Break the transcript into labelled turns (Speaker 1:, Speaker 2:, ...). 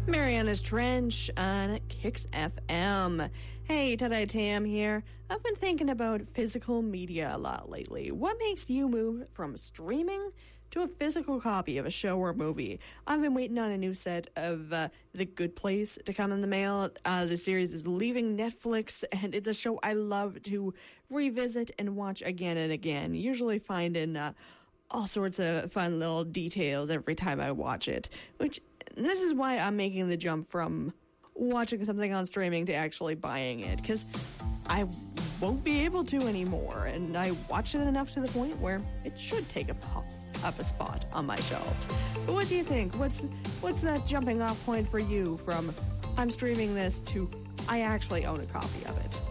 Speaker 1: Mariana's Trench on Kicks FM. Hey, today Tam here. I've been thinking about physical media a lot lately. What makes you move from streaming to a physical copy of a show or movie? I've been waiting on a new set of The Good Place to come in the mail. The series is leaving Netflix, and it's a show I love to revisit and watch again and again, usually finding all sorts of fun little details every time I watch it, which this is why I'm making the jump from watching something on streaming to actually buying it, because I won't be able to anymore, and I watch it enough to the point where it should take up a spot on my shelves. But what do you think? What's that jumping off point for you from I'm streaming this to I actually own a copy of it?